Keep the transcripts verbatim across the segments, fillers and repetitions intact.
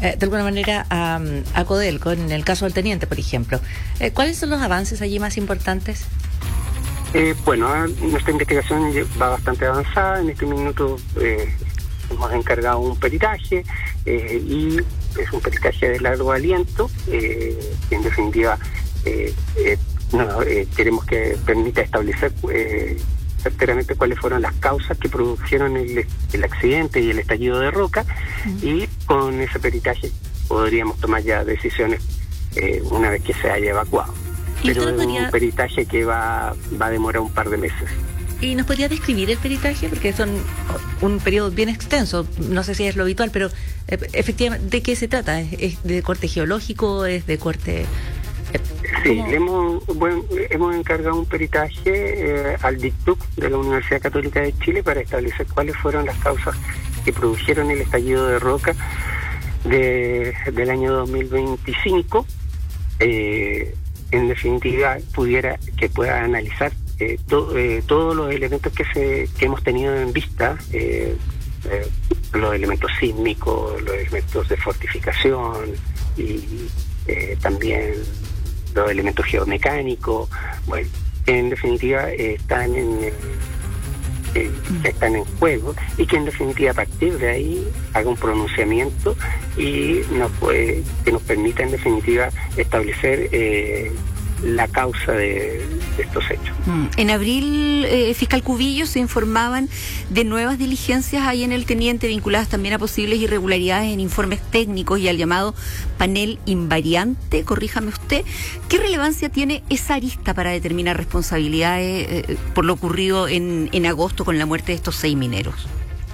eh, de alguna manera a, a Codelco, en el caso del teniente, por ejemplo. Eh, ¿Cuáles son los avances allí más importantes? Eh, bueno, nuestra investigación va bastante avanzada. En este minuto eh, hemos encargado un peritaje eh, y es un peritaje de largo aliento, eh, que en definitiva eh, eh, no, eh, queremos que permita establecer eh, certeramente cuáles fueron las causas que produjeron el, el accidente y el estallido de roca, uh-huh. y con ese peritaje podríamos tomar ya decisiones eh, una vez que se haya evacuado. Pero es podría... un peritaje que va, va a demorar un par de meses. ¿Y nos podría describir el peritaje? Porque son un periodo bien extenso, no sé si es lo habitual, pero eh, efectivamente, ¿de qué se trata? ¿Es, es de corte geológico? ¿Es de corte...? Eh, sí, le hemos, bueno, hemos encargado un peritaje eh, al D I C T U C de la Universidad Católica de Chile para establecer cuáles fueron las causas que produjeron el estallido de roca de, del año dos mil veinticinco. Eh, en definitiva, pudiera que pueda analizar eh, to, eh, todos los elementos que se que hemos tenido en vista, eh, eh, los elementos sísmicos, los elementos de fortificación y eh, también los elementos geomecánicos, bueno, en definitiva eh, están en el, eh, están en juego, y que en definitiva a partir de ahí haga un pronunciamiento y nos puede, que nos permita en definitiva establecer eh, la causa de, de estos hechos. En abril, eh, fiscal Cubillo, se informaban de nuevas diligencias ahí en el teniente vinculadas también a posibles irregularidades en informes técnicos y al llamado panel invariante. Corríjame usted, ¿qué relevancia tiene esa arista para determinar responsabilidades eh, por lo ocurrido en, en agosto con la muerte de estos seis mineros?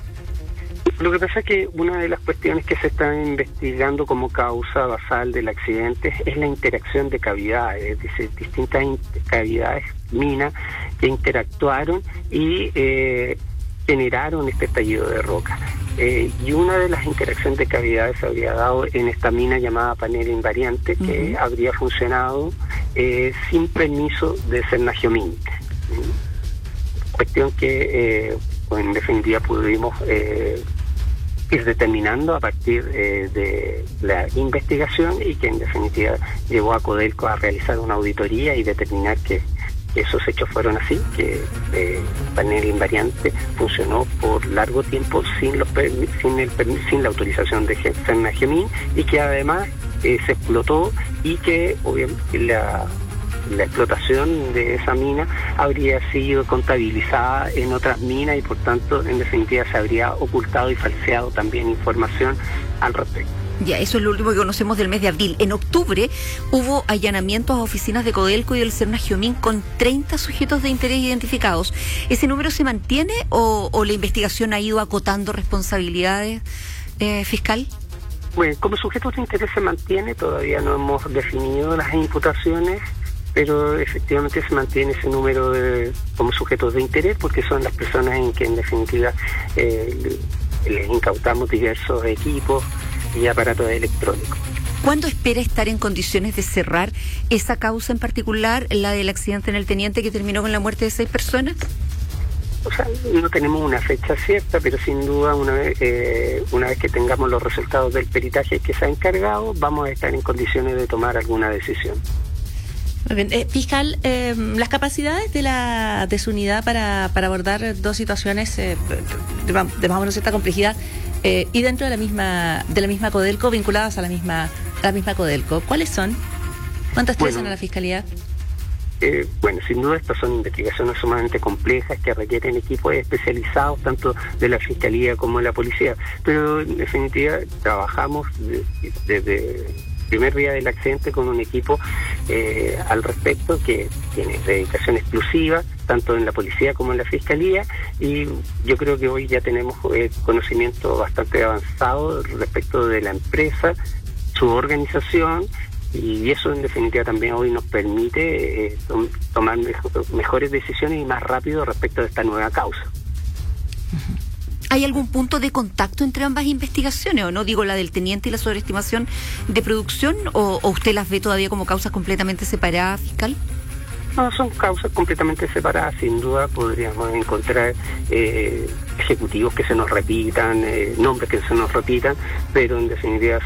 Lo que pasa es que una de las cuestiones que se están investigando como causa basal del accidente es la interacción de cavidades, es decir, distintas cavidades, minas, que interactuaron y eh, generaron este estallido de roca. Eh, y una de las interacciones de cavidades se habría dado en esta mina llamada panel invariante, que uh-huh. habría funcionado eh, sin permiso de Cernagiomín. Cuestión que, eh, pues, en definitiva, pudimos... Eh, ir determinando a partir eh, de la investigación, y que en definitiva llevó a Codelco a realizar una auditoría y determinar que, que esos hechos fueron así, que eh, el panel invariante funcionó por largo tiempo sin los sin el sin la autorización de Cernagiomín, y que además eh, se explotó, y que obviamente la la explotación de esa mina habría sido contabilizada en otras minas, y por tanto en definitiva se habría ocultado y falseado también información al respecto. Ya, eso es lo último que conocemos del mes de abril. En octubre hubo allanamientos a oficinas de Codelco y del Cernagiomín con treinta sujetos de interés identificados. ¿Ese número se mantiene o, o la investigación ha ido acotando responsabilidades, eh, fiscal? Bueno, como sujetos de interés se mantiene, todavía no hemos definido las imputaciones, pero efectivamente se mantiene ese número de, como sujetos de interés, porque son las personas en que en definitiva eh, les incautamos diversos equipos y aparatos electrónicos. ¿Cuándo espera estar en condiciones de cerrar esa causa en particular, la del accidente en el teniente que terminó con la muerte de seis personas? O sea, no tenemos una fecha cierta, pero sin duda una vez, eh, una vez que tengamos los resultados del peritaje que se ha encargado, vamos a estar en condiciones de tomar alguna decisión. Muy bien. Eh, fiscal, eh, las capacidades de la de su unidad para, para abordar dos situaciones eh, de, de más o menos cierta complejidad eh, y dentro de la misma de la misma Codelco, vinculadas a la misma a la misma Codelco, ¿cuáles son? ¿Cuántas tienen a la fiscalía? Eh, bueno, sin duda estas son investigaciones sumamente complejas que requieren equipos especializados tanto de la Fiscalía como de la Policía, pero en definitiva trabajamos desde... de, de, primer día del accidente con un equipo eh, al respecto que tiene dedicación exclusiva tanto en la policía como en la fiscalía, y yo creo que hoy ya tenemos eh, conocimiento bastante avanzado respecto de la empresa, su organización, y eso en definitiva también hoy nos permite eh, tom- tomar mejor, mejores decisiones y más rápido respecto de esta nueva causa. Uh-huh. ¿Hay algún punto de contacto entre ambas investigaciones o no? Digo, la del teniente y la sobreestimación de producción, o, o usted las ve todavía como causas completamente separadas, fiscal? No, son causas completamente separadas. Sin duda podríamos encontrar eh, ejecutivos que se nos repitan, eh, nombres que se nos repitan, pero en definitiva